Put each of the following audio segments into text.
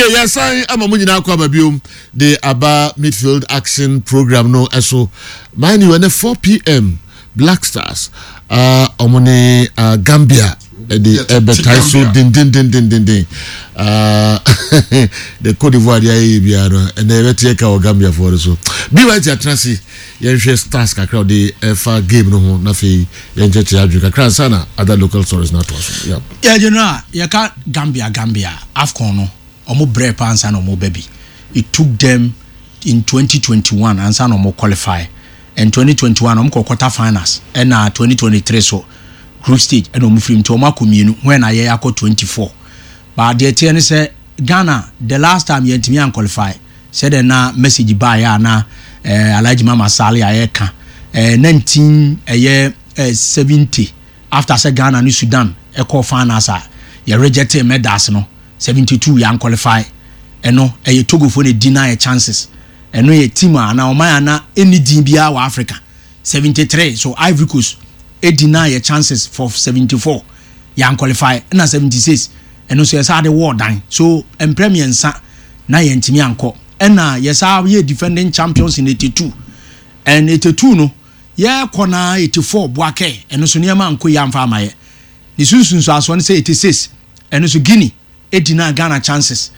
Okay, yes, I am a Munina Kwababium, the Aba Midfield Action Program. No, so mind you, when 4 p.m. Black Stars, Omone Gambia. The Ebetaiso din. The Cote d'Ivoire and the Ebetika or Gambia for so. Be right at Transi, Yenche Stars Kakra, the FA game no Nafi, Yenche Adrica Kransana, other local stories not also. Yeah, you know, you can't Gambia, Afcon, Omo Brepa and San Omo Baby. It took them in 2021 and San Omo qualify. And 2021, Omo quarter finals, and 2023 so. Group stage and omufrim to omakominu when I yako 24 but the tn say Ghana the last time yentimi an qualify said na message by ya na Alhaji Mama Sali ayeka 1970 after say Ghana ni Sudan e call finals ya reject medals no 72 ya qualify eno Togo for the deny chances eno ye team na omaya na any team bia wa Africa 73 so Ivory Coast deny your chances for 74 yan qualify na 76 and so yes the war dan so en premier nsa na yentimi anko na yes we defending champions in 82 and 82 no ye kona 84 boake and so niam anko yamfa amaye ni sunsun so aso say 86 and so Guinea deny Ghana chances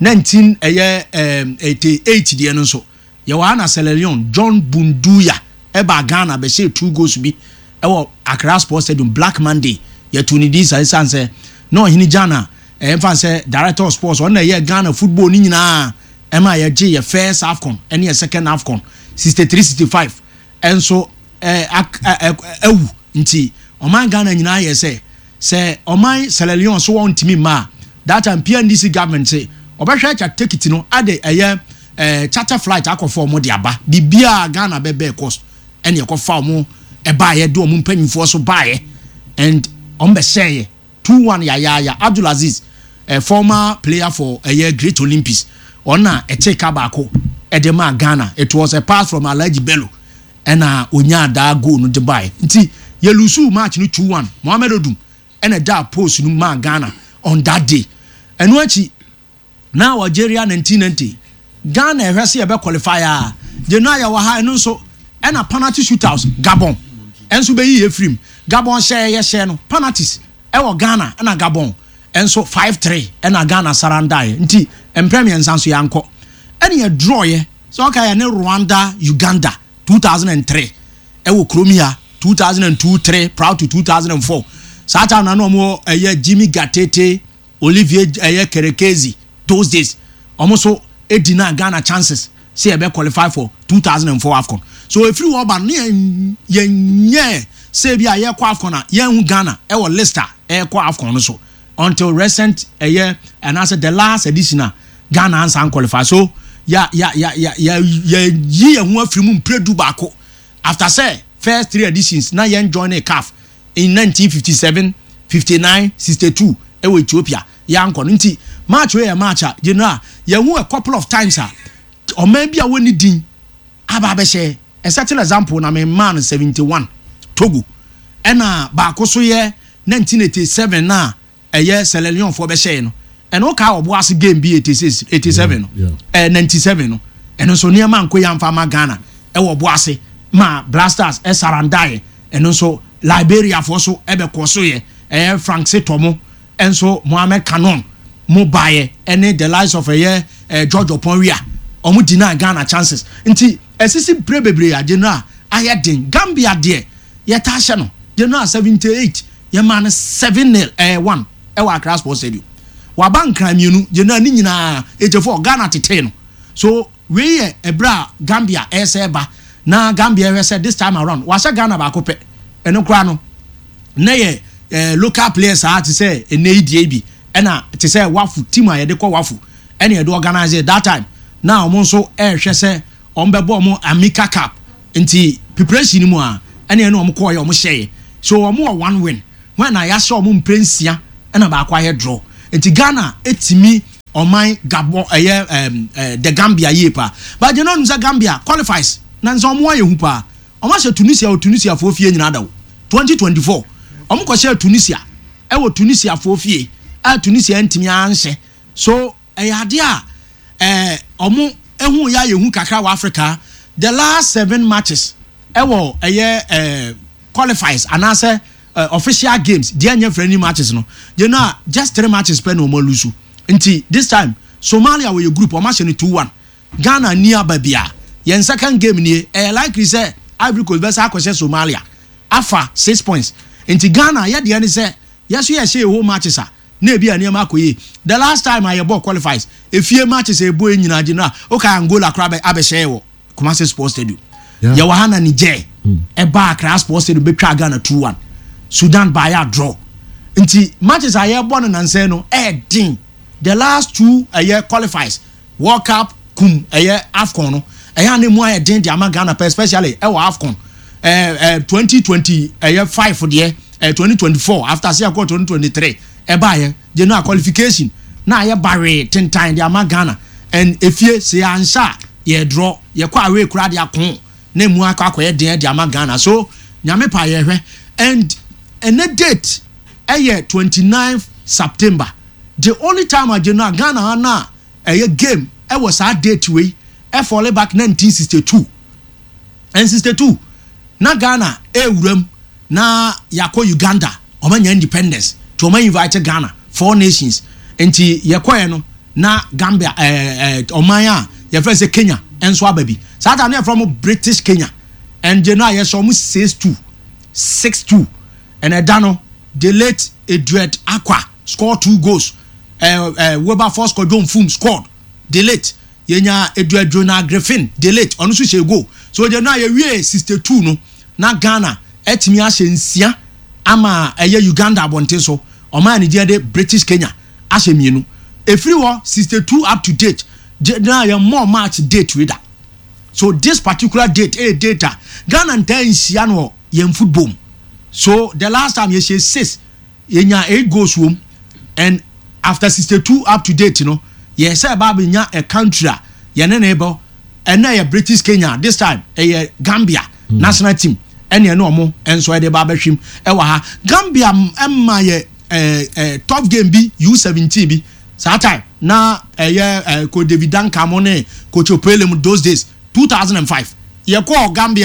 88 de no so ye wa na Sierra Leone John Bunduya eba Ghana be say 2 goals bi ewo Accra Sports Stadium Black Monday ya tunidi say no hini jana emfa say director of sports on na Ghana football ni nyina ema ya je ya first AFCON and ya second AFCON 63-65 and so ewu nti oman Ghana nyina ya say oman Sierra Leone so won timi ma that time PNDC government say obehwe cha take it no ade charter flight akofo mo de aba bibia Ghana bebe cost and ye kofa mo buy do mumpenfo so buy and be say 2-1 ya Abdulaziz a former player for a year Great Olympics ona e take abako edema Ghana. It was a pass from Alhaji Bello and onya da go no de buy nti ye lusu match no 2-1 Mohamed Odum and a da post no ma Ghana on that day and wachi now Algeria 1990 Ghana e hwese e be qualifier de no ya wa ha no so and a penalty shootouts Gabon enso be yi efrim Gabon share no penalties e wo Ghana na Gabon enso 5-3 na Ghana sarandai nti premier nsanso yanko ene ye draw ye so okay ya ne Rwanda Uganda 2003 e wo Crimea 2002-3 proud to 2004 sata na no mo Jimmy Gatete Olivier Kerekezi those days almost edina Ghana chances say e be qualify for 2004 AFCON. So if you oba ye say bia ye kwa AFCON na ye hu Ghana e wo Leicester e kwa AFCON so until recent year and as the last edition Ghana answer qualify so ye hu afrimu predu bako after say first 3 editions na ye join a CAF in 1957 59 62 e wo Ethiopia ye anko nti match we match general ye hu a couple of times or maybe a woni din aba be share a certain example na me man 71 Togo ena ba ko so ye 1987 na eye Sierra Leone for be share no eno ka oboase game bi 86 87 no 97 no eno so ne man ko yamfa ma Ghana e wo boase ma Blasters sarandai eno so Liberia for so ebe ko so ye Frank Setomo enso Mohamed Canon Mobaye ene the lives of George Oponria omu deny Ghana chances nti esisi prebebre a general ayedin Gambia de ye tashe no general 78 ye man 7-1 e wa Accra Sports Stadium wa bankran mienu general ni nyina ejefo Ghana tete no so we ye ebra Gambia eseba na Gambia we said this time around wa sha Ghana ba ko pe eno kra no na ye local players are to say NADB ena to say wafu team a ye de ko wafu ene ye do organize that time now mo so hwe say ombebo mo Amica Cup nti preparation ni mu a ene no mo ko ye mo share so mo one win when I saw mo mprensia ena ba kwa ye draw nti Ghana etimi oman Gabon the Gambia yepa but you know nza Gambia qualifies na nza mo ye hu pa o ma she Tunisia fo fie nyina dawo 2024 omo ko she Tunisia e wo Tunisia fo fie a Tunisia ntimi anhye so ade a omo ehu ya yehu kakra wa Africa the last 7 matches ewo qualifiers and answer official games dey anya friendly matches no you know just 3 matches per no more lose nti this time Somalia we group o match 2-1 Ghana near babia yen second game ni likely say Ivory Coast versus akose Somalia afa 6 points nti Ghana ye dey say yes we share whole matches na bia na makoye the last time I ball qualifies efie matches e boy nyina gina o ka Angola kra be share wo Kumasi Sports Stadium ya wahana Niger eba Accra Sports Stadium be twa Ghana 2-1 Sudan by a draw nti matches I born na nse no din the last 2 qualifies World Cup kum AFCON no ne mu din dia Ghana especially AFCON 2025 for the 2024 after say 2023 eba general qualification na bare 10 time dia Ghana and efie say ansha ye draw ye kwa away kura dia kon na mu akwa din dia Ghana so nyame pa ye hwe and a date 29th September the only time I general Ghana na game was our date way fall back 1962 and 62 na Ghana ewuram na yako Uganda omanya independence to omanya invite Ghana 4 nations enti yekoye no na Gambia omanya ye friend say Kenya enso ababi sata na from British Kenya and general yes almost 6-2 and Edano the late Edward Aqua scored 2 goals Weber Force Kodon Fum scored the late yenya Edward Jonah Griffin the late onu so she go so general ye wie 62 no na Ghana etimi ahyensia ama Uganda abonte so oman ni de British Kenya ahemienu efiri wo 62 up to date general ye more match date reader so this particular date data Ghana ntansia no ye football so the last time ye 6 yenya 8 goals wom and after 62 up to date you know ye say baby nya a country ye ne neighbor and na British Kenya this time Gambia national team and ye no mo enso de ba behwim wa ha Gambia emma ye top game bi U17 bi that time na ko David Dankamone coach Opelem those days 2005 ye ko Gambia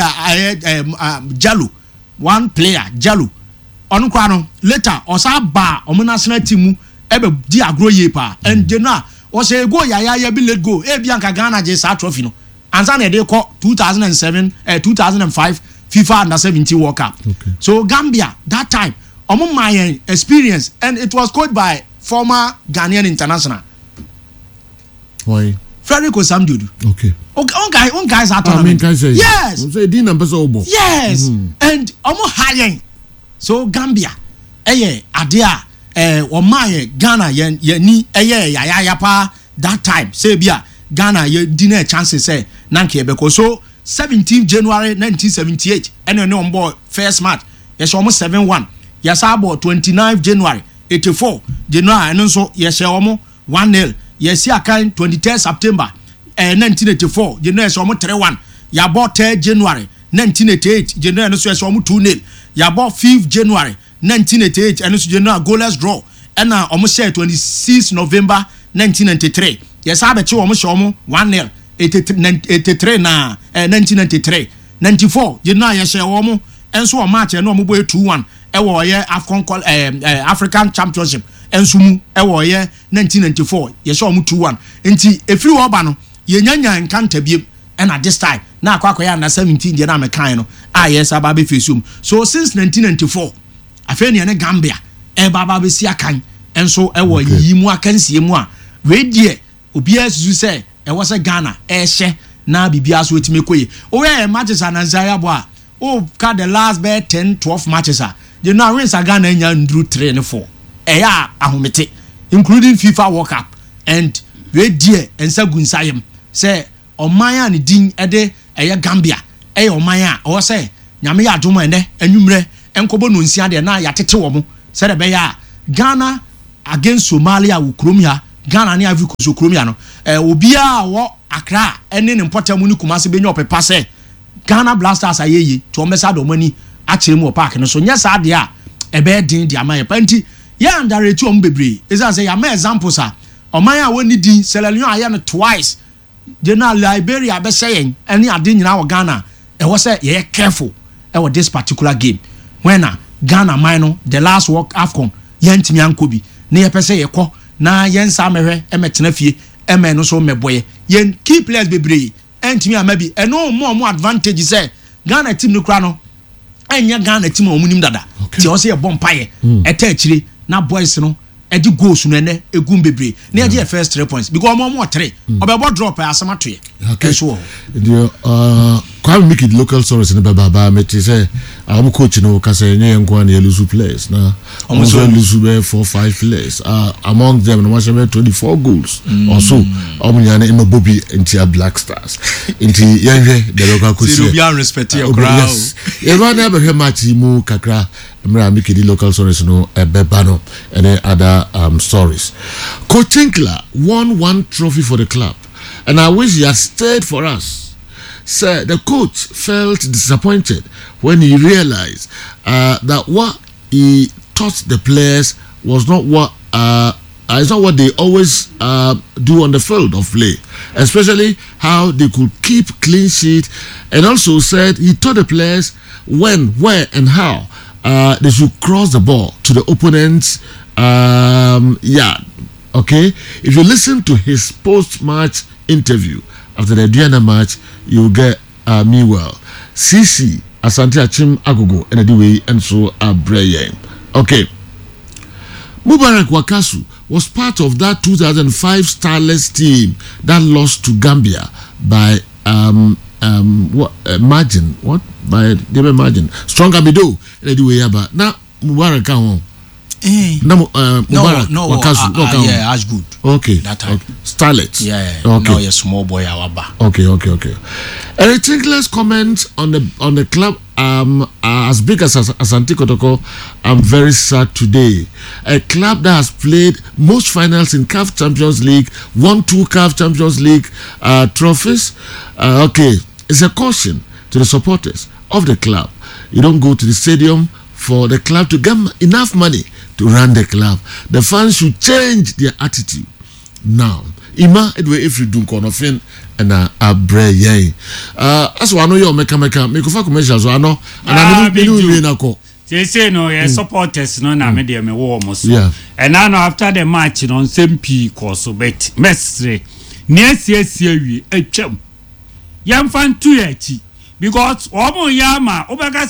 Jalo one player Jalo onu kwa no later osa ba omo national team mu ebe di agro ye pa and you know o say go ya bi let go e bia nka Ghana je sa trophy no ansa na dey call 2007 2005 FIFA Under 17 World Cup okay. So Gambia that time omo my experience and it was coached by former Ghanaian international why Frederick Osamdudu okay on guys are tournament yes say di number so obo yes and omo high so Gambia adia omaye Ghana ye ni ya pa that time say bia Ghana ye dinner chances say nanke beko so 17 January 1978 and on board first match yes almost 7-1 yes about 29 January 84 January and so yes almost 1-0 yes ya kan 23 September 1984 January so almost 3-1 ya about 3 January 1988 January so yes almost 2-0 ya about 5th January 1988 and so general goalless draw and na almost share 26 November 1993 yes abechi almost show 1-0 83 na 1993 94 general yes share almost and so match and no mo boy 2-1 e wo ye African Championship and so mu e wo ye 1994 yes almost 2-1 enti efiri wo ba no ye nyanya nkanta biem and at this time na akwakoya na 17 je na mekan no yes ababe fesum so since 1994 afeni ene Gambia baba be si akan enso ewo yimu akansie mu a we die obi asu se was a Ghana ehye na bibia so etime koye o we matches ananzaya bo a o ka the last be 10-12 matches a you know wins Ghana nya ndru 3 and 4 ya ahomete including FIFA World Cup and we die ensa gunsayem say omanya ne din ede Gambia omanya o say nyame ya adoma ene anwumre enkobo no nsia de na yatete wo mo se de be ya Ghana against Somalia wo kromia Ghana ne Ivory Coast kromia no obia wo Accra ene ne Portamu ni Kumasi be nya opepa se Ghana Blasters ayeye to omesa do mani a kire mu park no so nya sa de a ebe din de amaye panti ya underrate om bebre is say ya ma examples a ɔman a wɔn ni di Sierra Leone ayɛ no twice na Liberia bɛsɛ yɛn ɛne ade nyinaa wɔ Ghana ɛwɔ sɛ yɛyɛ careful ɛwɔ this particular game when Ghana man no the last world AFCON yɛntumi ankɔ bi na yɛpɛ sɛ yɛkɔ na yɛn saa mɛhwɛ ɛmɛtena fie ɛmɛ no so mɛbɔyɛ yɛn key players bebree ɛntumi ama bi ɛno ɔmo advantage sɛ Ghana team no kora no ɛnyɛ Ghana team a ɔmo nim dada tí ɔsɛ yɛ bɔ mpaeɛ ɛtɛ akyire na boys no ɛdi goals no ɛnɛ egum bebree na yɛgye yɛ first 3 points because ɔmo 3 ɔbɛbɔ drop asɛm ato yɛ ɛso wɔ Kwame make it local stories ne baba meti say ɔmo coach no ka say nyɛ nko na lose players na ɔmo so lose 4-5 players among them no match 24 goals also ɔmo nyane in Bobby into Black Stars into yɛhwɛ the local coach zero be respect your crowd everyone never hear match mu kakra mra make it local stories no beba no and other stories. Coach Tinkler won 1 trophy for the club and I wish he had stayed for us. Sir, the coach felt disappointed when he realized that what he taught the players was not what it's not what they always do on the field of play, especially how they could keep clean sheet, and also said he taught the players when, where, and how they should cross the ball to the opponent's yard. Okay, if you listen to his post-match interview after the Diana match, you get me well. CC Asante Achim Agogo and the way and so Abreye. Okay. Mubarak Wakasu was part of that 2005 starless team that lost to Gambia by margin. What? By the margin. Strong Amido and the way about now Mubarak Kahon. Mubarak Wakasu. Yeah, that's good. Okay. That time. Okay. Starlet. Yeah. Okay. Now you're small boy awaba. Okay. Eric Tinkler's comments on the club as big as Asante Kotoko. I'm very sad today. A club that has played most finals in CAF Champions League, won 2 CAF Champions League trophies. Okay, it's a caution to the supporters of the club. You don't go to the stadium for the club to get enough money to run the club. The fans should change their attitude now. Ima edwe if you do konofin and abreye. As one know your make for commercials so ano and I mean na ko. Say no your supporters no na me dey me wo mo so. Yeah. And now after the match no same P course bet mesre. Nesiesie wi atwam. Yamfan tu yachi because omo yama obeka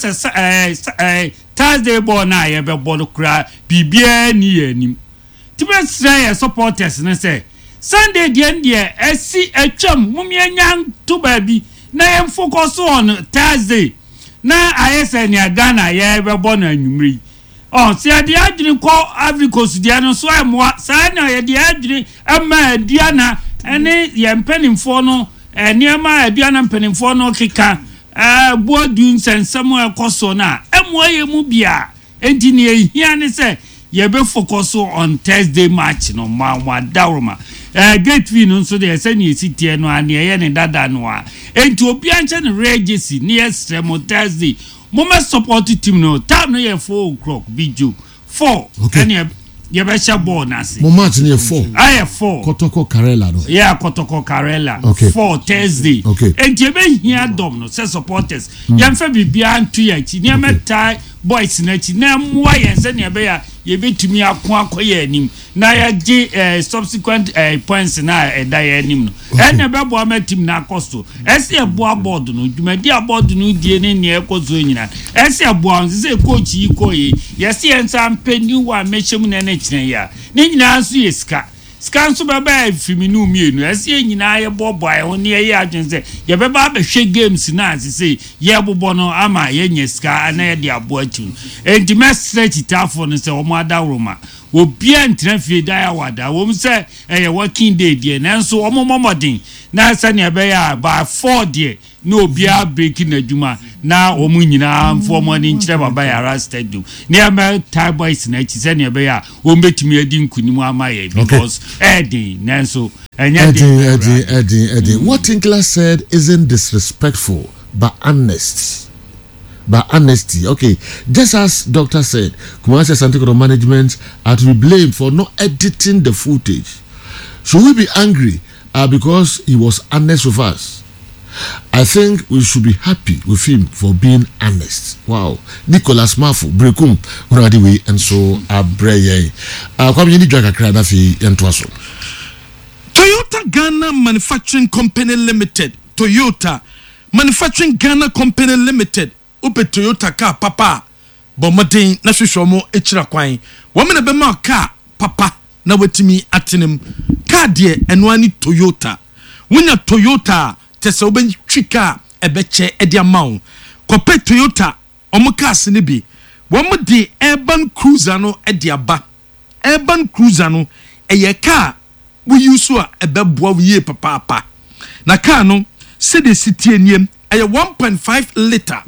say Thursday ball na ye be ball kura bibia ni anim. Tibesre your supporters na say Sunday the esi atwam mumianya to baby na yem focus on Thursday na ayese ni Ghana ye be born anwumri se ade adwene ko Africos dia no so amoa sa na ye de adwene ama aduana ene ye mpanimfo no niema aduana mpanimfo no keka boadu nsensem ekoso na amoa ye mu bia enti ne ehia ne se ye be focus on Thursday match no ma dawroma gate fee no so de se ni sitie no ane ye ne dada no a enti obi anche ne register ne extreme Thursday mo me support team no time no ye 4 o'clock bijo 4 ene ye be sha ball na se Mo match ne 4 aye 4 Kotoko Karela no Kotoko Karela okay. 4 Thursday enti ye be hia dom no se supporters ye mfa bibia antu ya chi ne metai boys na chi na mwa ye se ne be ya ye betumi akoye anim na ya ge subsequent points na da ya anim no ene be bo ama team na costo ese ebo board no dwumadi aboard no die ne ne ekozo nyina ese ebo on se coach yi koyi ye se ensa mpani wa mechem na ne kire ya ne nyina so ye sika nso baba fiminu mienu ese nyina ye bobo ai ho ne ye adwense ye beba ba hwe games na asese ye bobo no ama ye nye sika ana ye de abo atu enti mesre chitafo no se omo adawroma obia ntra fie da ya wada wo se ye working day die nanso omo momodin na sa ne be ya ba 4 die na obia breaking adwuma na omu nyina mfo mo ni nkyere baba ya rastedum ne ama tie boys na chi se ne be ya o betumi adi nkunimu ama ye because Eddie nanso Eddie what Tinkler said isn't disrespectful but honest. Okay, just as doctor said, Kumasi Asante Kotoko management are to be blamed for not editing the footage Should we be angry because he was honest with us? I think we should be happy with him for being honest. Wow. Nicholas Mafu, Brekum, Unadiwe, and so Abreye. Come you need drag a cranafi and twasso. Toyota Ghana Manufacturing Company Limited. Toyota Manufacturing Ghana Company Limited. Upe Toyota car papa. Bomatin na hwehwomo echira kwan. Womena bema car papa na wetimi atenem. Car de eno ani Toyota. Wonya Toyota tese obetwika ebeche edi amawo. Kope Toyota omo cars ne bi. Womo de urban cruiser no edi aba. Urban cruiser no eye car we use a ebeboa we papa. Na car no se de city eniem eye 1.5 liter.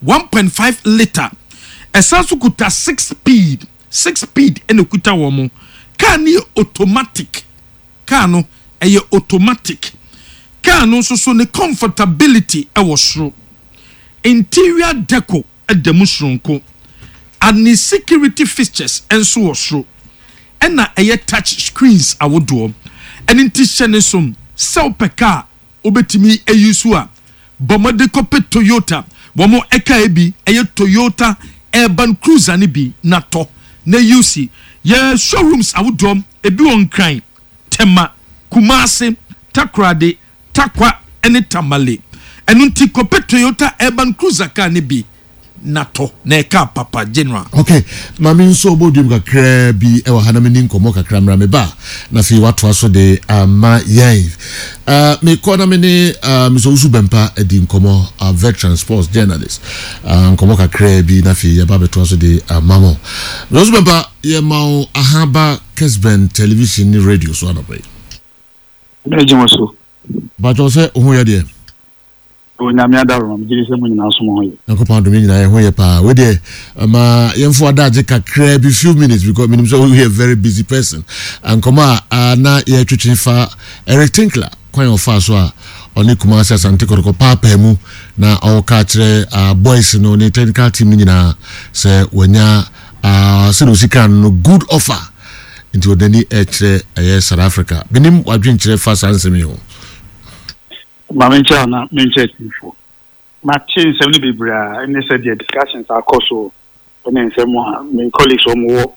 1.5 liter. Esansu kuta 6 speed ene kuta womo. Car ni automatic. Car no eye automatic. Car no so ne comfortability soro. Interior deco demusronko. And the security features enso soro. Ena eye touch screens awodo. And inti shene som sell per car obetimi eyusu a bomode kope Toyota womo eka ebi eye Toyota urban cruiser ni bi nato na UC ye showrooms awodo ebi won kran Tema Kumasi Takrade Takwa ene Tamale enunti kope Toyota urban cruiser car ni bi nato na eka papa general. Okay, mami nso obodum kakra bi ewa hanameni nkomo kakra mra me ba na fi watu aso de ama yen. Me kona meni miso usu bempa edi nkomo veteran sports journalist. Nkomo kakra bi na fi yaba beto aso de mamo. Usu bempa ye mao ahaba Kesben television ni radio so anapai. Mejimaso. Ba jo se ohun ye de. Onyamia dawo mjiri se munyi na somo hoye. Nkopa ndo nyina ye hoye pa. We de ma yemfo adaje kakra bi few minutes because minim so we a very busy person. Nkoma na ye twetwe fa Eric Tinkler kwan ofa so a oni Kumasi Asante Kotoko papa mu na o ka kire boys no ne technical team nyina se wonya se no sika no good offer into odani kire South Africa. Binim wadwen kire fa sansemi ho. Mamencha na mencha info. Ma change some bibra and they said the discussions are also and some my colleagues from war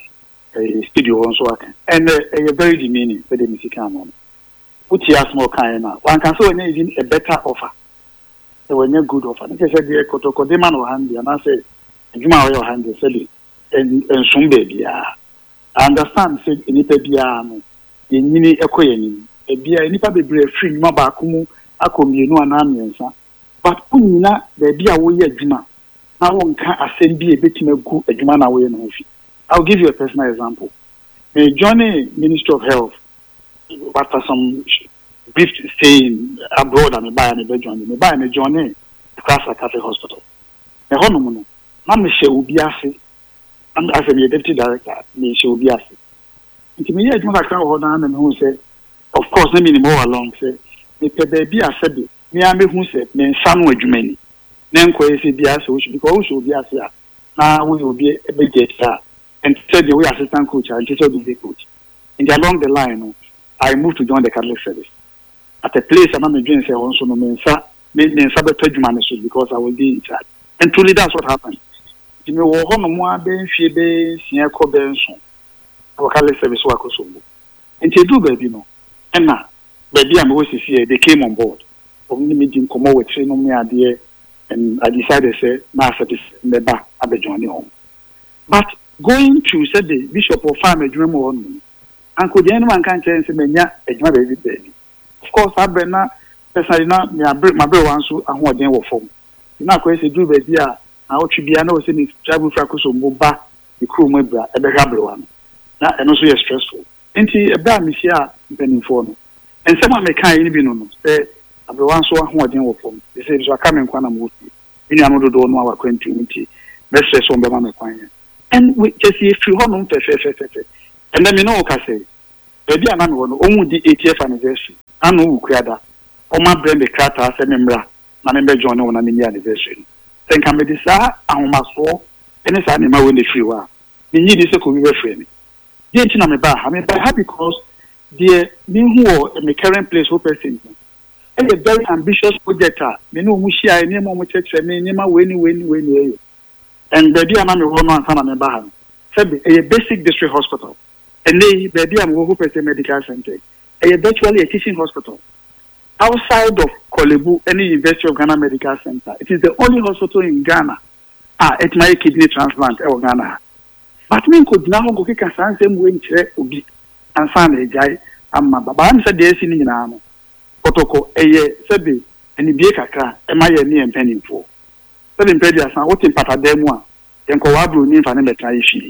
studio on so and a very demeaning for the music on. Put here small kind now. One can so even a better offer. There were no good offer. They said the Kotoko de man or handy and I said Juma your hand selling and some baby. I understand said in Ipebia in Nini Ekoyeni. A beer nipa be free mabakumu. Akomienu anamiensa but unina there be a way adwuma na won ka asem bi ebetima gu adwuma na way no fi. I'll give you a personal example. Me journey Ministry of Health after some brief stay abroad and buy and me journey Casa Cafe Hospital. Me hono no na me she obi ase and as a deputy director me she obi ase. Nti me ye adwuma ka ho na me hu say of course na me ni more along say the baby I said, me and me who said, me son with many. Then quasi be as because we be as here. Now we will be a big jet and said the way assistant coach and teacher will be coach. And along the line, I moved to join the Catholic service. At a place I'm not doing say also no mensa, me sabotage management because I will be in charge. And truly that's what happened. You know, one more ben fiebe, senior co-benson, our Catholic service work also. And they do baby no. And now baby, I'm always here. They came on board. Only meeting come over train me idea, and I decided say, "Master is the back at the journey home." But going to say the bishop of farm a dream on me, and could anyone can say menya a baby? Of course, I been na personally not me. I break my brother once and who again will form. You know, because do baby, I ought to be. I know saying travel fracus or moba the crew my brother a better one. Now and also stressful. Into a bad monsieur depending for me. And someone may kind of no say, I've been one so who are doing for me. They say, so I come in Quanam. You know, I don't know our continuity. Let's say, so I'm and we just see if you want to and then you know, what I say, baby, I'm only the 80th anniversary. I know who created that. Oh, my brain, the crater, I said, remember John on an anniversary. Then come with this, I must fall, and it's animal when they free. You need this to be friendly. Didn't you know me back? I mean, by because dear me who my current place who person. And a very ambitious project. Me know Mushia and Nemo church and Nema Winnie. And the dear Mammy Roman Sana Mebahan. Said a basic district hospital. And they, the dear who person medical center. Virtually a teaching hospital. Outside of Kolebu, any University of Ghana Medical Center. It is the only hospital in Ghana. It my kidney transplant in Ghana. But me could now go kick a same way ubi and san a guy. But I'm said yes in Nano. Protocol Sebe and the Bieka, am I a near and penny for? 7 pages and what in Patademwa, and Coabru name for the Taishi.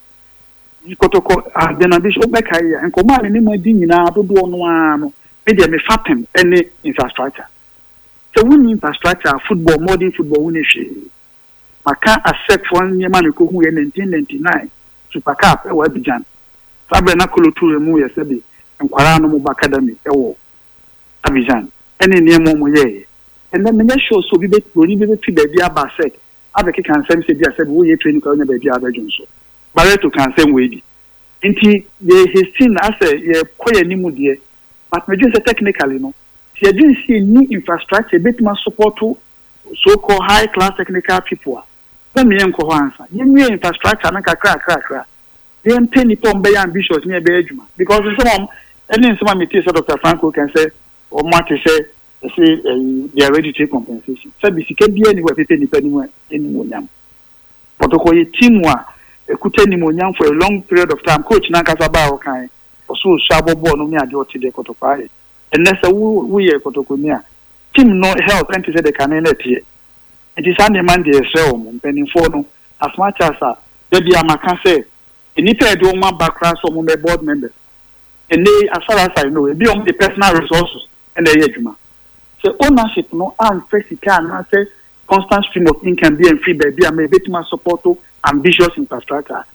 Protocol has been a bishop back here and command any more dinner to do on one. Maybe me fatten any infrastructure. So we infrastructure, football, modern football, we need. Maka accept one year man who in 1999 Super Cup or Abidjan. Sabena Kulutu remove yesterday and Quarano Academy or Abidjan. Any near Momoye. And then the show so we be to the Diaba said, other can send say, I said, we training the baby other Johnson. Barreto can same way. Inti his team as a quite nimu but me just technically no. Si didn't see any infrastructure, bit more support to so-called high-class technical people. Let me enko answer. You infrastructure na kakra. They pay ni pon be ambitious near Belgium because some any some meet Dr. Franco can say or Marty say they are ready to take compensation. So be sika bi anywhere pay ni anywhere anyone. Protocol team wa ekute ni monyam for a long period of time. Coach na kasaba o kan so shabo ball no me ade o ti de kotopai. Unless we are kotokonia. Team no help and to say they can let here. It is only Monday and penny for no as much as baby I say any pair do one background some board members. And they as far as I know it beyond the personal resources and the ejuma. So ownership no and physical and say constant stream of income being free baby I may bit my support to ambitious infrastructure.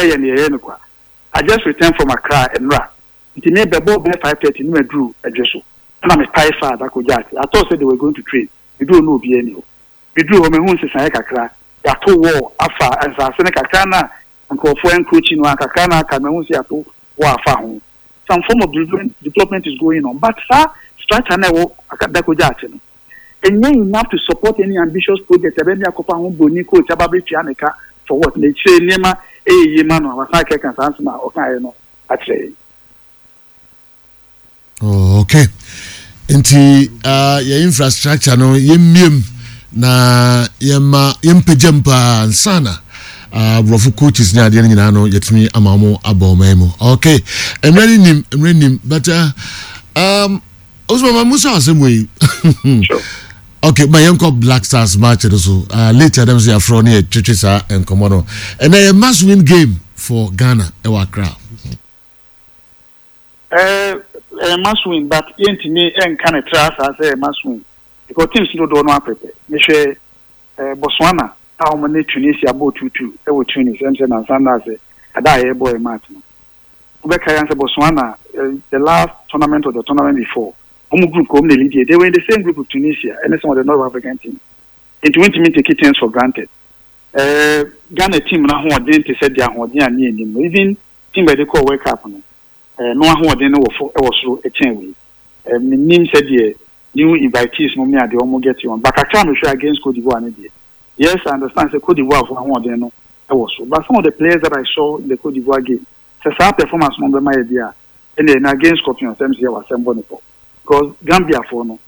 I just returned from Accra and Ra. It may be about 5:30 no drew a jesu. And I'm a pie father I thought they were going to trade. We don't know be any. We drew home and say Kakra. Ya to war afa as a Seneca Cana and call for coaching one Kakana Kamamusia to war home. Some form of development is going on. But sir, structure never Akadakojatin. And then enough to support any ambitious project. Abenia Copa Bonico, Chababi Chianica for what they say Nema a Yemano, Wasaka can answer or Kayano at say. Oh, okay. Inti your infrastructure no yemiem na yema yempejempa ansana brofu coaches ni ade nyina no yetumi amamo abomemo. Okay. Emre nim but Osman Musa asemwe. Sure. Okay, my uncle Black Stars match so later them say afro ne twetwesa enkomono. And a must win game for Ghana e Accra. Must win, but me and can trust as a must win because teams don't know prepare. Me say Botswana, how many Tunisia about 2-2. They were Tunisia and Sanda say ada boy match. Ubeka answer Botswana the last tournament or the tournament before. Group they were in the same group of Tunisia and some of the North African team. It went to me take things for granted. Ghana team now who didn't say they are even team by the call World Cup. No one who didn't know was a chain. Name said the new invitees no me the almost get you on. But I can't show against Cote d'Ivoire. Yes, I understand the Cote d'Ivoire for one didn't know also. But some of the players that I saw in the Cote d'Ivoire game, it's a performance number my idea. And then against Scorpions, MCA was symbolic. Because Gambia for no,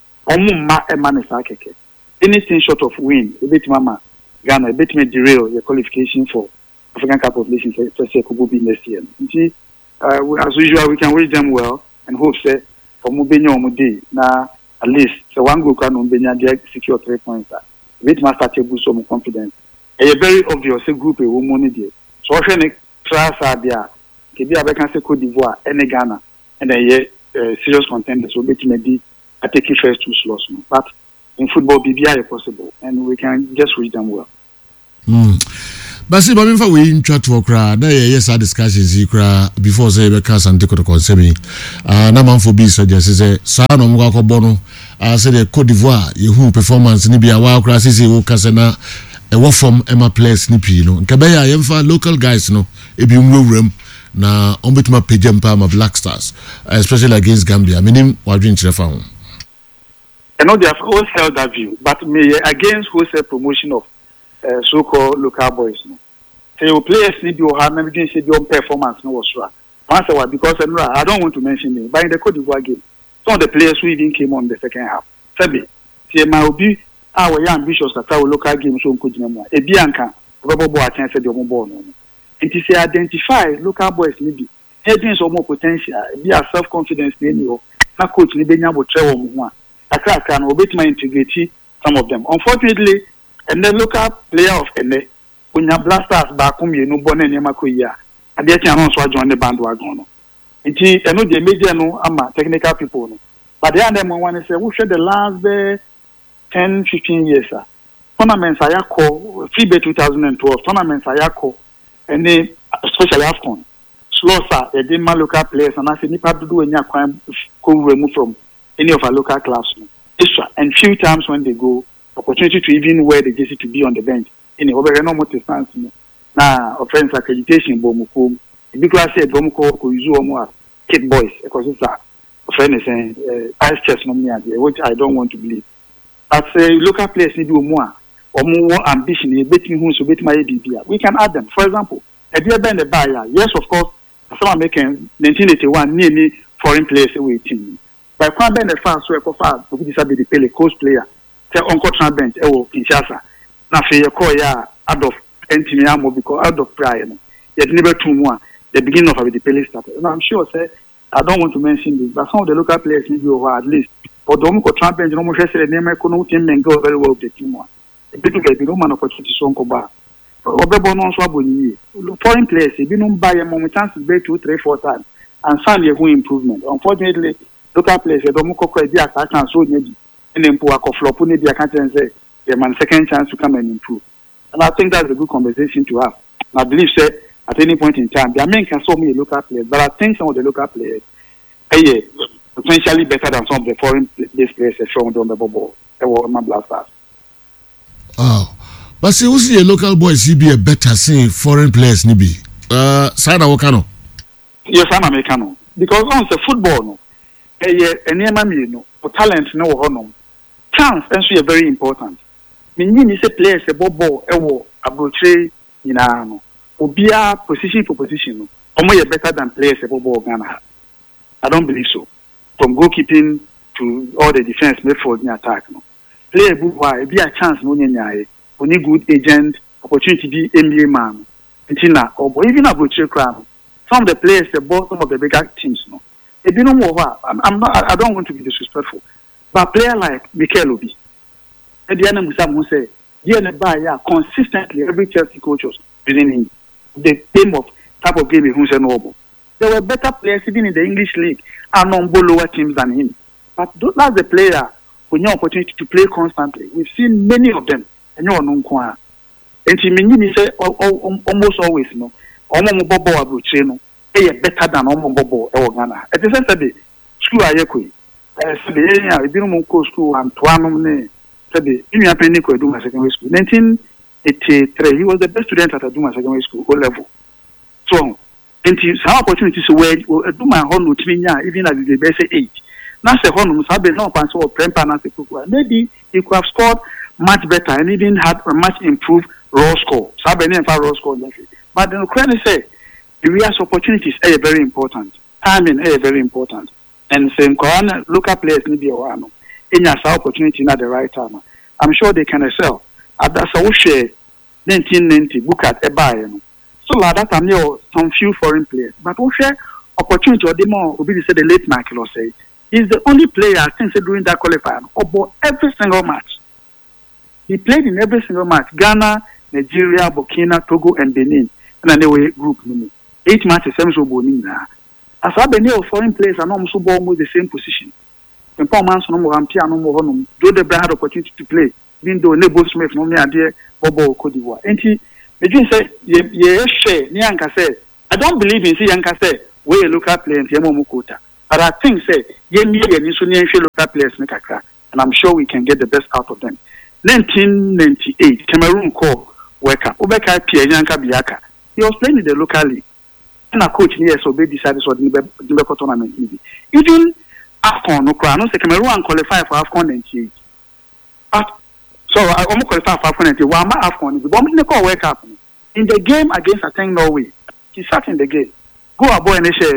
anything short of win, a bit mama, Ghana, a bit may derail the qualification for African Cup of Nations could be next year. See, as usual, we can wish them well and hope that for Mubenya Mudi now at least so one group can Mubenya secure 3 points. A bit master table some confidence. A very obvious group a woman there. So I think trust are there. Kibia can say Cote d'Ivoire and Ghana and a serious contenders will maybe take first 2 slots. But in football, BBI is possible, and we can just read them well. But see, but if we try to crowd, yes, our discussions before say we can and take the consemi. Na man for be suggest say sa no mo ko bono. Say the Cote d'Ivoire, you performance ni bia wa crowd say wo kase na e wo from Emma players ni pi no. Nka be ya yemfa local guys no e bi nwuram na ombetuma pejempa ma Black Stars, especially against Gambia. Minim wadwin chirefa ho. I know they have always held that view, but me against wholesale promotion of so-called local boys. No. So you play SNB or have never say your performance no was right. Once a while, because I don't want to mention it, but in the Cote d'Ivoire game, some of the players who even came on the second half. Sabi, see my obi our young ambitious that our local game so could name a Bianca, Robo Boateng said your mobile. It is identify local boys maybe. Headings or more potential, be a self-confidence anyway. Na coach ni benya bo trewo mo a can obey my integrity some of them. Unfortunately, and the local player of Ene, when your blasters back home, you know, born in Yamakuya, and they can also join the bandwagon. It I know the media no ama technical people no. But the other one say we should the last 10-15 years tournaments I call FIBA 2012 tournaments I call and then especially AFCON slower the Denmark local players and I say nipa do any crime go remove from any of our local clubs and few times when they go opportunity to even wear the jersey to be on the bench in over no more distance na offense accreditation bomuko because said bomuko ko use omo kid boys because it's a friend saying ice chest no me which I don't want to believe but say local players need do more or more ambition e betting who so bet my bibia we can add them for example a dear bend the buyer yes of course some American 1981 nearly foreign players away team by quan bend the fans so e ko fa to be the pele coach player say on contract bench e wo Kinshasa na fe e call ya out of entimi amo because out of pride no yet never too more the beginning of the pele started and I'm sure say I don't want to mention this but some of the local players need over at least but don't go contract bench no mo say the name ko no team men go very well with the team one people get no man opportunity so ko ba obebo no so aboni foreign players e bi no buy a chances be 2 3 4 times and find a good improvement unfortunately local players they don't go be attack and so maybe and then pour a flop on the account and say the man second chance to come and improve and I think that's a good conversation to have and I believe say at any point in time the men can show me a local players but I think some of the local players potentially better than some of the foreign players from the bubble or Black Stars. Wow. But see, who's the local boys? He be a better seeing foreign players, nibi. Sana Wakano. Yes, I'm Americano. Because on the football, no, no, for talent, no, no, chance, and so very important. Meaning, is a players a ball, a brochure, no, obia position for position, or more better than players a ball Ghana. I don't believe so. From goalkeeping to all the defense made for the attack, no. Play a good why, be a chance, no, only good agent, opportunity be NBA man, or even a butcher crown. Some of the players, the bottom of the bigger teams, no. If you know more, I don't want to be disrespectful, but a player like Mikel Obi, at the end of the who say, consistently every Chelsea coaches using him, the game of type of game who's a noble. There were better players even in the English league and on lower teams than him. But that's the player who has opportunity to play constantly. We've seen many of them. And you know, and she mean say almost always no. Omo bobo abuche no. Better than omo bobo e Ghana. At the same time, school ayekoi. Say ya ebi no ko school Antoine ne. Say imi apeni ko Aduma secondary school. 1983 he was the best student at Aduma secondary school O level. So, and some opportunities where Aduma ho no timinya even at the best age. Na se ho no sabe no kwanse o prempa na se kuku. Maybe he could have scored much better and even had a much improved raw score. Raw score. But the Ukraine say the real opportunities are very important. Timing is very important. And same Koran local players need be aware. In your opportunity at the right time. I'm sure they can excel. That's a share 1990 book at Ebaye. So like that time some few foreign players. But we share opportunity or the more we say the late Michael say he's the only player I think during that qualifier about every single match. He played in every single match. Ghana, Nigeria, Burkina, Togo, and Benin. And then they were group. 8 matches, 7 so boning. As I been here, foreign players are not so almost the same position. When Paul Manson, no more, Joe Debra had opportunity to play. Even though Nebo Smith, no more, dear Bobo Cote d'Ivoire. And he, the say, Nyanka said, I don't believe in Nyanka said, where you look at playing Tiamo Mukota. But I think, say, local players, and I'm sure we can get the best out of them. 1998, Cameroon called Weka. Obeka Pianyanka Biaka. He was playing in the local league. na coach ni so be decide so the be tournament ni even AFCON no cry no say Cameroon qualify for AFCON 98 so I almost qualify for AFCON 98 wa ma AFCON the bomb ni call World Cup in the game against I think Norway he sat in the game go aboy and share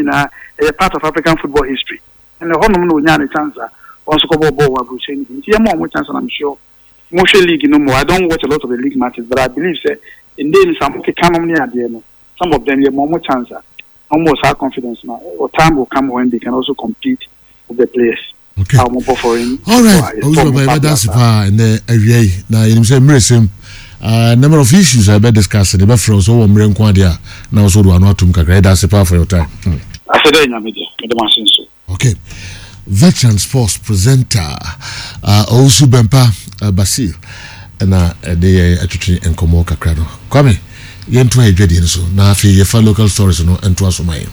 a part of African football history and the honor no nya chance also go ball wa bro say ni more chance and I'm sure most league no more I don't watch a lot of the league matches but I believe say in then some can near there some of them have more chance almost have confidence now or time will come when they can also compete with the players. Okay. All right. Also, by that's and the area now you say meresem number of issues I bet discuss the best for so one million quadia now so do anotum kakra that's for your time. I said in media okay. Veteran sports presenter also Bempa Basil na de atwetwe enkomo kakra no kwame yentu adwede nso na afi ye fa local stories no ento asomai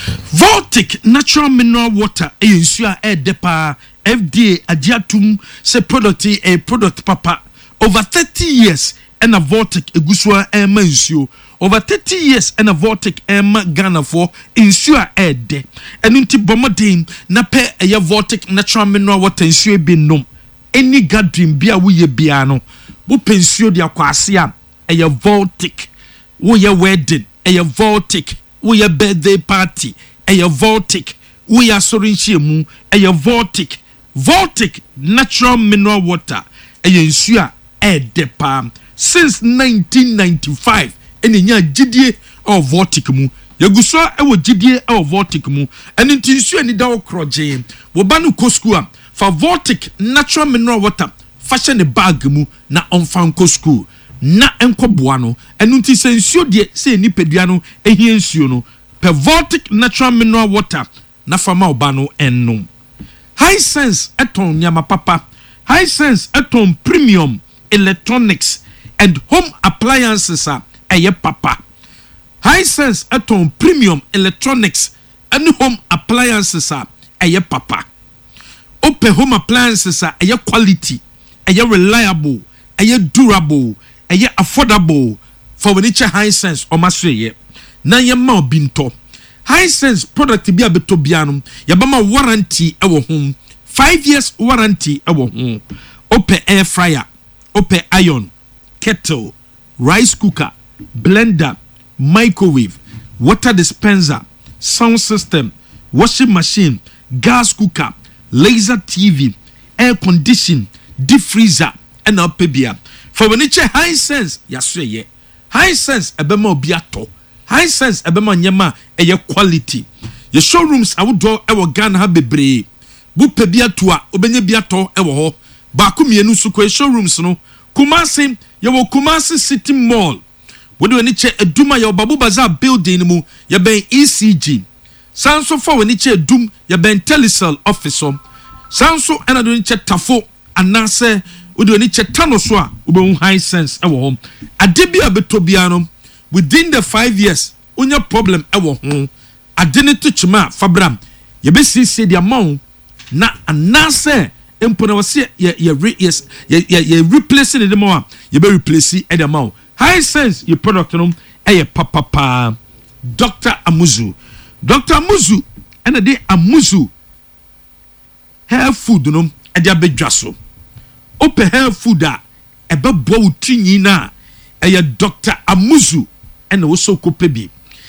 Voltic natural mineral water ensu a depa FDA agiatum se product papa over 30 years and a Voltic egusua ensu over 30 years and a Voltic Ghana for ensu a de enunti bomodin na pe eye Voltic natural mineral water ensu bi nom any gathering bia wo ye bia no wo pensio de akwase a eye Voltic wo ye wedding eye Voltic wo ye birthday party eye Voltic wo ye sorinchiemu eye Voltic natural mineral water eye nsu a depa since 1995 eni nya gidie of Voltic mu yaguso e wo gidie e Voltic mu eni ntinsu ani da okroje wo ba no school a for Voltic natural mineral water fashion bag mu na onfan school na enkoboa no enu nti se nsuo de se ni pedua no ehie nsuo no per Voltic natural mineral water na fama oba no ennom high sense eton nyama papa high sense eton premium electronics and home appliances eye papa high sense eton premium electronics and home appliances eye papa open home appliances eye quality eye reliable eye durable eye affordable for when it's high sense o masreye na ye ma obinto high sense product bi abeto bianum ye ba ma warranty e wo hom 5 years warranty e wo hom open air fryer open iron kettle rice cooker blender microwave water dispenser sound system washing machine gas cooker laser TV air condition deep freezer and opebia for when it's high sense yasreye high sense ebema obiato high sense ebema nyema eye quality ye showrooms awodo ewo Ghana ha bebre bu pebiato a obenye biato ewo ho ba ku mienu su ko showrooms no Kumasi ye wo Kumasi City Mall wodi woni che eduma ye Babu Bazaar building mu ye ben ECG sanso for woni che edum ye ben Telecel office sanso ena do ni che tafo anase wodi woni che tano so a obe high sense ewo ho ade bia betobia no within the 5 years onya problem ewo ho ade ne tuchima fabram ye be see the amount na anase empona wase ye replacing the more ye be replace the amount high sense your product no papa Dr. Amuzu and the Amuzu hair food no e dia bedwaso open hair food a ebe bo utrinyi na Dr. Amuzu and also kopebi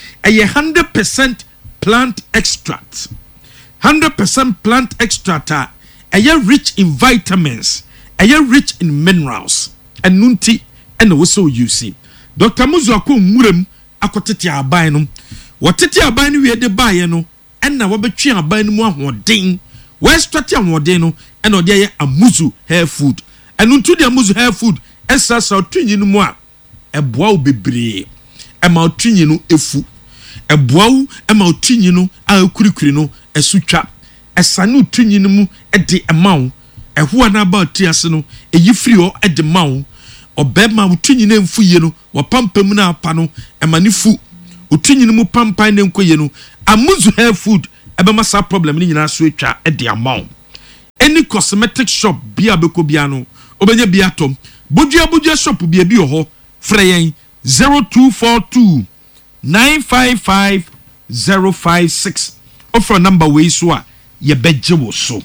100% plant extract 100% plant extract rich in vitamins rich in minerals and nunti and also you see Dr. Amuzu akọ murem akotete aban no wotete aban no wie de bae no and na wobetwe aban no mu ahoden we extract ahoden no and ode Amuzu hair food and nuntu de Amuzu hair food esasa otwinyi no mu a eboa obebre ema otwinyi no efu eboa wo ema otwinyi no a kurikuri no esutwa esane otwinyi no mu de emawo eho na ba otiase no eyifiri o de mawo obema otwinyi na mfuye no wapampam na apa no emanifu otwinyi no mu pampan na nkoye no Amuzu hair food ebema sa problem ni nyina so etwa de amawo any cosmetic shop bia beko bia no obenya bia tom bodua shop bia bi ho freyen 0242 955056 offer number we so a ye beje wo so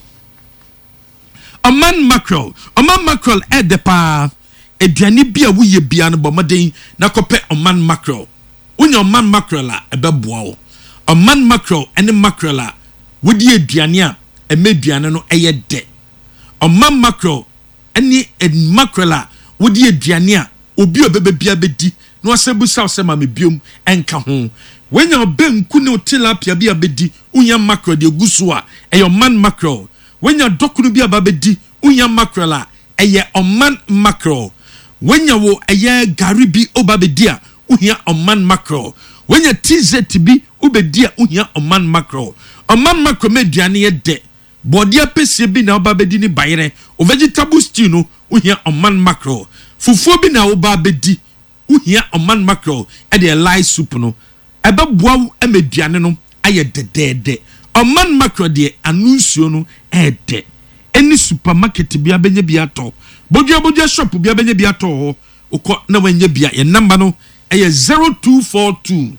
Oman mackerel at the pa aduane bia wo ye bia no bomaden na kope Oman mackerel unya Oman mackerel a ebeboa wo Oman mackerel ene mackerel a wodi aduane a emeduane no eye de Oman mackerel ene mackerel a wodi aduane a obi obebebia bedi no asebu sa ma me biom enka ho wenya obenku ne tilapia bia bedi unya mackerel de gusu a eye Oman mackerel wenya dokunu bia babedi unya mackerel a eye Oman mackerel wenya wo eye garibi obabedi a uhia Oman mackerel wenya tizet bi ubedi a uhia Oman mackerel meduane ye de body apese bi na obabedi ni bayere o vegetable stew no uhia Oman mackerel fufuo bi na obabedi uhia Oman mackerel e de light soup no ebeboa emeduane no aye dedede Oman mackerel de anunsuo no ede any supermarket bia benye bia to bodua shop bia benye bia to ukọ na wenye bia ye number no eye 0242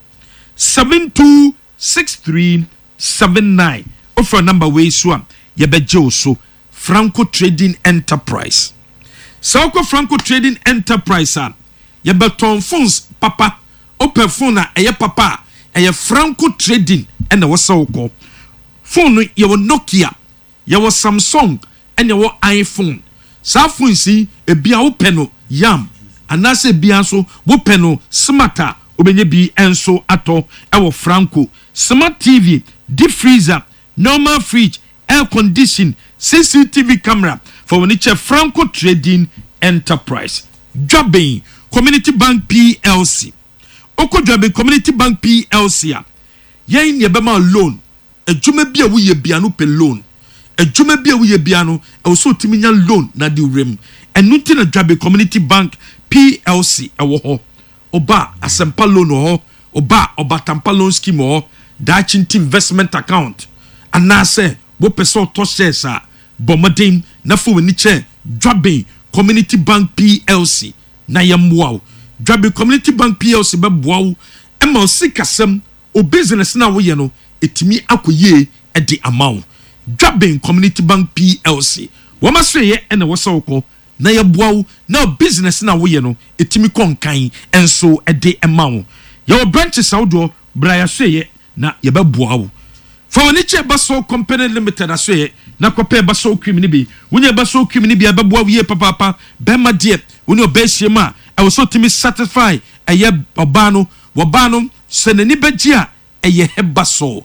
726379 offer number we so am ye beje so Franco Trading Enterprise Franco Trading Enterprise ye beton phones papa open phone eye papa eye Franco Trading and wasa ukọ phone ye Nokia ye Samsung and ye iPhone sa phone si ebia open no yam anase bia so wo peno smarta obenye bi enso ato ewo Franco smart TV deep freezer normal fridge air condition CCTV camera for when it's Franco Trading Enterprise Dwabin Community Bank PLC Oko Dwabin Community Bank PLC a yen ye bema loan adwuma bia wo ye bia no pe loan adwuma bia wo ye bia no e so timinya loan na di rem enu ti na Dwabin Community Bank PLC ewo ho oba asempa loan ho oba obatampa loan scheme ho dachinti investment account anase wo peso to shares a bomodin na fo wani che Dwabin Community Bank PLC na yamwa Dwabin Community Bank PLC beboa e ma osikasem o business na wo ye no etimi akoye e di amount Dwabin Community Bank PLC wo masreye e na wo sawko na yeboa na business na wo ye no etimi konkan enso e di amount your branches awdo bra ya sweye na ye beboa wo for when it's Baso Company Limited aswe na kwape Baso cream ni bi wunye Baso cream ni bi abeboa wiye papa bema die wunye obesie ma I was so timi satisfy eye obano wobano se nani beji a eye Hebaso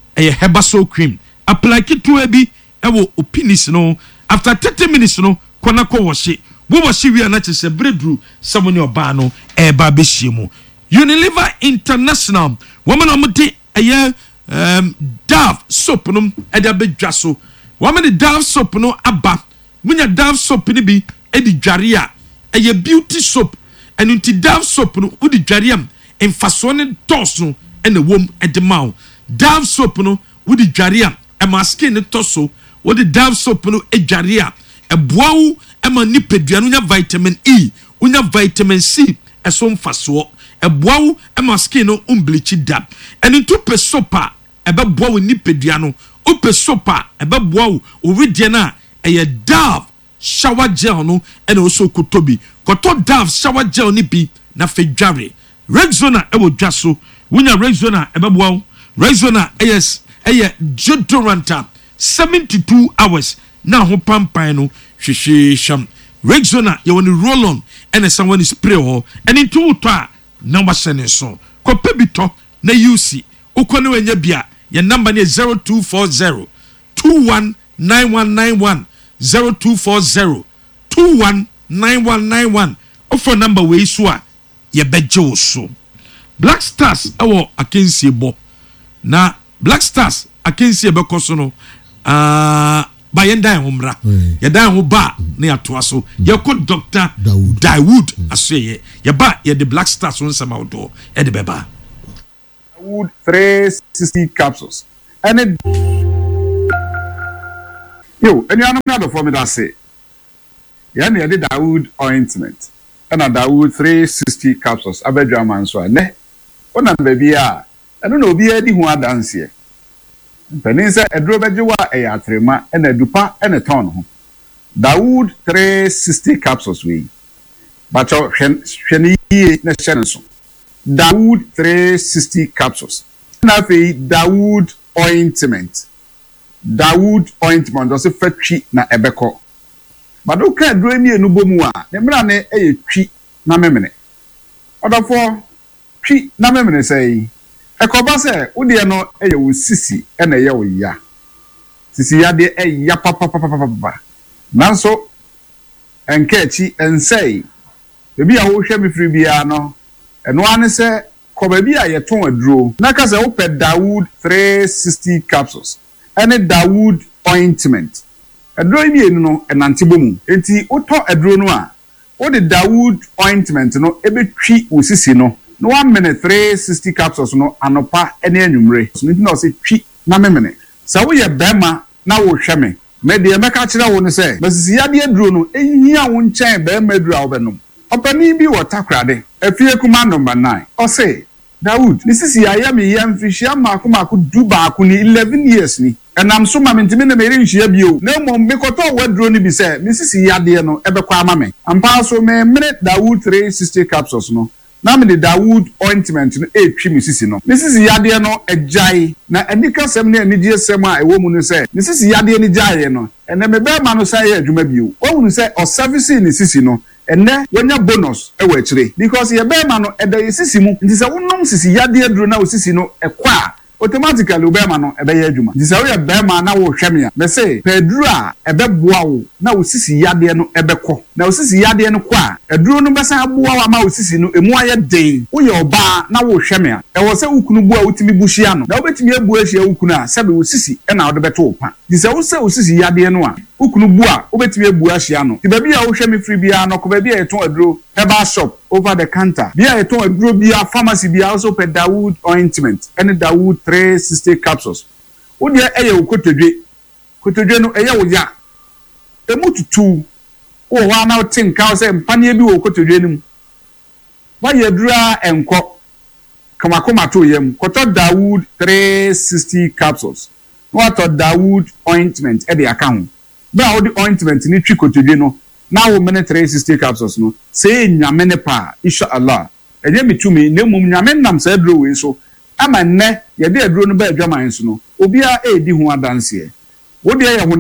cream apply kitu ebi ewo opinis no after 30 minutes no kona ko washi wo washi wi na chese bredru samoni obano e ba behie mu Unilever International woman omde eye Dove soap no eda bedwa so wa me Dove soap no aba munya Dove soap ni bi edi dware a eye beauty soap enu ti Dove soap no udi dware am emfaso ne toso ene wom edemaw Dove soap no udi dware am e ma skin ne toso udi Dove soap no edware a eboawu e ma nipedua no nya vitamin E unya vitamin C eso mfaso eboawu e ma skin no bleach da enu to pe soap ebeboa wo nipedua no ope sopa ebeboa wo oridie na eye Dove shower gel no ena oso kotobi koto Dove shower gel ni bi na fedware Rexona ewo dwaso wunya Rexona ebeboa wo Rexona eye deodorant 72 hours na ho pampan no hwehwehwam Rexona ye woni roll on ena someone spray ho eni to to a na wasene so kope bi to na UC ukone wenya bia your number is 0240 219191 0240 219191 offer number we so a ye beje so Black Stars ewo akensie bo na Black Stars akensie be koso no ba yendan homra ye dan ho ba na ya to aso ye ko Dr. Dawood aseye ye ba ye the Black Stars on sama odo e de beba Dawood 360 capsules. And it yo, and you are not for me that say. Yeah, near the Dawood ointment. And a Dawood 360 capsules. I bet you man so ne. ona baby a eno na obi adi ho adanse mpanin se eduro bejewa atrema ena adupa ena ton ho Dawood 360 capsules we but hwene yi na hyenso Dawood 360 capsules na fe Dawood ointment also fatwi na ebeko bado ka aduro mi enu bomu a ne mra ne twi na memene odafo twi na memene sei ekoba se wode no wo sisi na ye wo ya sisi ya de ya papa nanso enkechi ensei bebi a wo hwe mi firi bia no eno ane se ko bebi a ye ton aduro na ka se wo pe Dawood 360 capsules ene Dawood ointment aduro mi enu no enante bomu enti uto aduro no a wo de Dawood ointment no ebetwi wo sisi no 1 minute 360 capsules no anopa ene anwumre so nti na o se twi na memene sa wo ye bema na wo hweme me de meka kire wo ne se basisi ya de aduro no ehia wo nchen bema aduro a wo benom opani bi wo takrade afie kuma number 9 o se Dawood ni sisi ya me ya mfihia maako du baako ni 11 years ni enam so ma mentime na meri nhia bio na mom mekoto waduro ni bi se me sisi ya de no ebekwa ama me ampa so me minute Dawood 360 capsules no na me de Dawood ointment no etwi me sisi no me sisi ya de no ejai na anika sem na anigye sem a ewo mu no se me sisi ya de ni jai no ene me be ma no sai ya adwuma bio wo nu se o service ni sisi no ene wonya bonus ewa akire because ye be ma no ede sisi mu nti se wonom sisi ya de aduro na wo sisi no ekwa automatically obema no ebe ye adwuma disa wo ye bema na wo hweme a me say pedru a ebe boa wo na wo sisi yade no ebe kɔ na wo sisi yade no kɔ a eduru no besa boa wa ma wo sisi no emu aye den wo ye oba na wo hweme a e wo se ukunu bua wotimi buhia no na wo betimi abu ahia ukunu a sebe wo sisi e na wo de beto opa disa wo se wo sisi yade no a ukunu bua wo betimi abu ahia no ti ba bia wo hweme free bia no ko ba bia eton aduro herbal shop over the counter bia eton aduro bia pharmacy bia also pe Dawood ointment and Dawood 360 capsules wo de eye wo kotodwe no eye wo ya emututu wo wa na tinka wo se mpane bi wo kotodwe nim wa ye dura enko kamakoma to yem koto Dawood 360 capsules what Dawood ointment e de account ba wo de ointment ni twi kotodwe no na wo minute 360 capsules no say nyame ne pa inshallah enye mitumi na mum nyame nam sa aduro we so ama nne ye de aduro no ba adwaman so no obi a edi ho adanse wo de ye